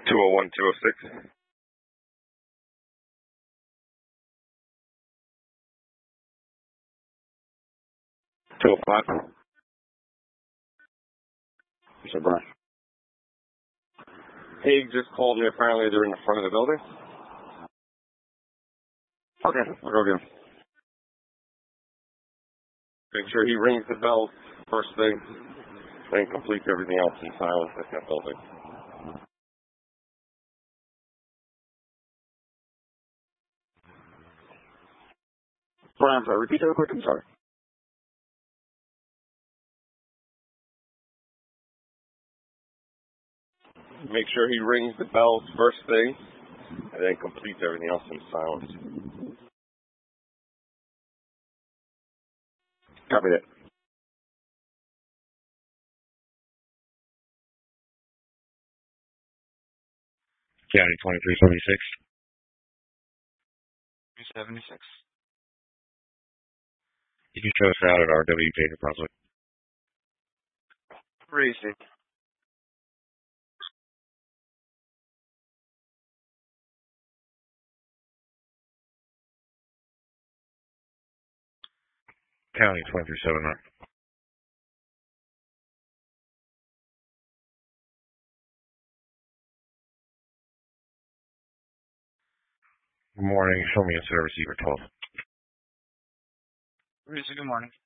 201, 206. 205. Mr. Brian. He just called me. Apparently they're in the front of the building. Okay, I'll go get him. Make sure he rings the bell first thing, then completes everything else in silence at that building. Brian, sorry, repeat that real quick. I'm sorry. Make sure he rings the bell first thing, and then completes everything else in silence. Copy that. County 2376. 376. You can show us out at our WP for Brunswick. Racing. County 2379. Good morning. Show me a service you were told. Racing, good morning.